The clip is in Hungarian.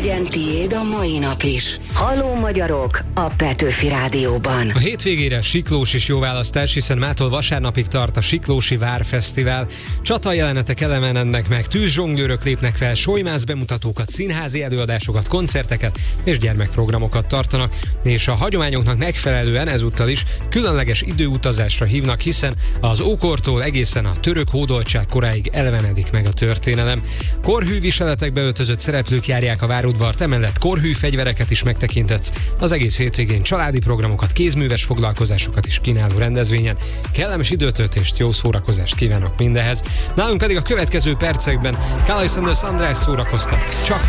Legyen tiéd a mai nap is. Halló magyarok a Petőfi Rádióban. A hétvégére Siklós is jó választás, hiszen mától vasárnapig tart a Siklósi Várfesztivál. Csatajelenetek elemenednek meg, tűzzsonglőrök lépnek fel, solymász bemutatókat, színházi előadásokat, koncerteket és gyermekprogramokat tartanak, és a hagyományoknak megfelelően ezúttal is különleges időutazásra hívnak, hiszen az ókortól egészen a török hódoltság koráig elevenedik meg a történelem. Korhű viseletekbe öltözött szereplők járják a várudvart, emellett korhű fegyvereket is megtekintetsz. Az egész hétvégén családi programokat, kézműves foglalkozásokat is kínáló rendezvényen. Kellemes időtöltést, jó szórakozást kívánok mindehez. Nálunk pedig a következő percekben Kallai Sanders András szórakoztat. Csak